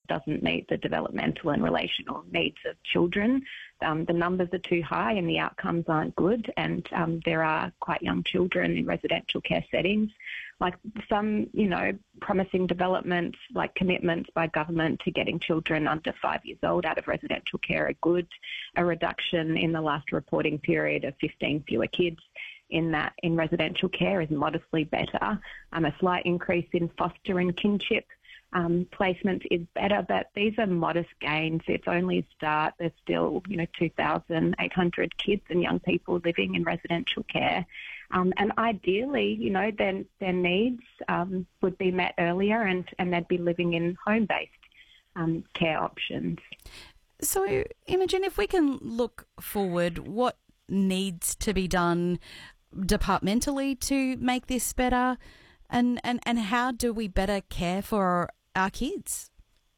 doesn't meet the developmental and relational needs of children. The numbers are too high and the outcomes aren't good, and there are quite young children in residential care settings. Like some, promising developments, like commitments by government to getting children under 5 years old out of residential care are good. A reduction in the last reporting period of 15 fewer kids in residential care is modestly better. A slight increase in foster and kinship placements is better, but these are modest gains. It's only a start. There's still, 2,800 kids and young people living in residential care. And ideally, their needs would be met earlier and they'd be living in home-based care options. So, Imogen, if we can look forward, what needs to be done departmentally to make this better, and how do we better care for our kids?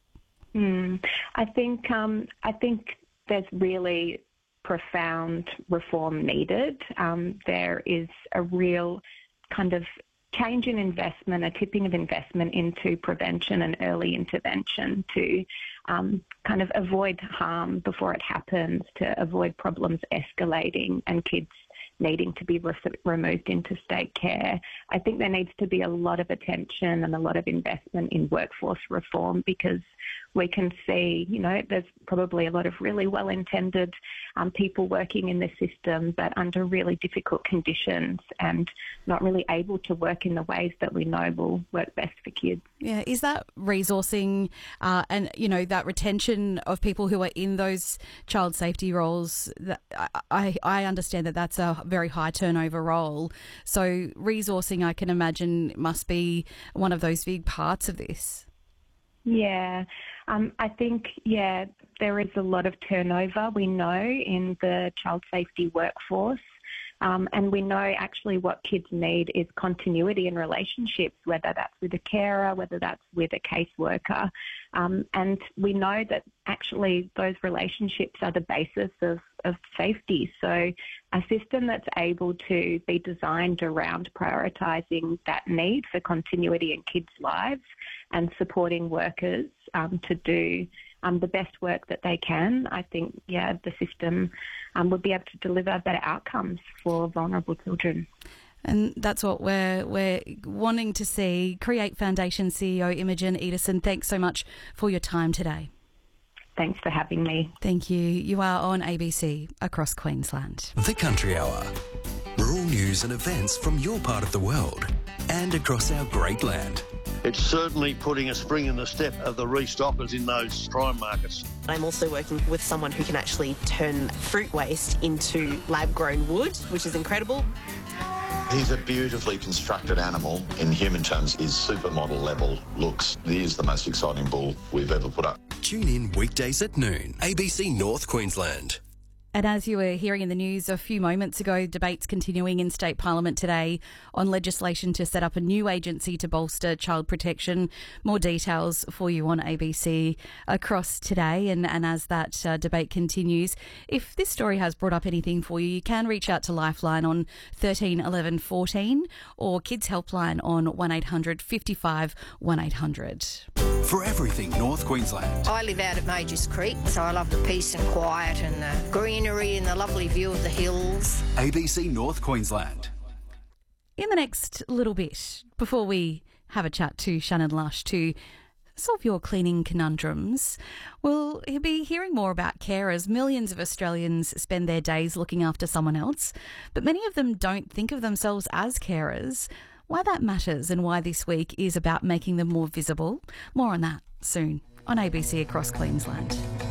I think there's really profound reform needed. There is a real kind of change in investment, a tipping of investment into prevention and early intervention to kind of avoid harm before it happens, to avoid problems escalating and kids needing to be removed into state care. I think there needs to be a lot of attention and a lot of investment in workforce reform, because we can see, there's probably a lot of really well-intended people working in this system, but under really difficult conditions and not really able to work in the ways that we know will work best for kids. Yeah, is that resourcing and, that retention of people who are in those child safety roles? That I understand that that's a very high turnover role. So resourcing, I can imagine, must be one of those big parts of this. Yeah, I think, there is a lot of turnover, we know, in the child safety workforce. And we know actually what kids need is continuity in relationships, whether that's with a carer, whether that's with a caseworker. And we know that actually those relationships are the basis of safety. So a system that's able to be designed around prioritising that need for continuity in kids' lives and supporting workers to do the best work that they can, I think, the system would be able to deliver better outcomes for vulnerable children. And that's what we're wanting to see. Create Foundation CEO Imogen Eidson, thanks so much for your time today. Thanks for having me. Thank you. You are on ABC across Queensland. The Country Hour. Rural news and events from your part of the world and across our great land. It's certainly putting a spring in the step of the restockers in those prime markets. I'm also working with someone who can actually turn fruit waste into lab-grown wood, which is incredible. He's a beautifully constructed animal. In human terms, his supermodel level looks. He is the most exciting bull we've ever put up. Tune in weekdays at noon, ABC North Queensland. And as you were hearing in the news a few moments ago, debates continuing in State Parliament today on legislation to set up a new agency to bolster child protection. More details for you on ABC across today. And as that debate continues, if this story has brought up anything for you, you can reach out to Lifeline on 13 11 14 or Kids Helpline on 1800 55 1800. For everything North Queensland. I live out at Majors Creek, so I love the peace and quiet and the greenery and the lovely view of the hills. ABC North Queensland. In the next little bit, before we have a chat to Shannon Lush to solve your cleaning conundrums, we'll be hearing more about carers. Millions of Australians spend their days looking after someone else, but many of them don't think of themselves as carers. Why that matters and why this week is about making them more visible. More on that soon on ABC across Queensland.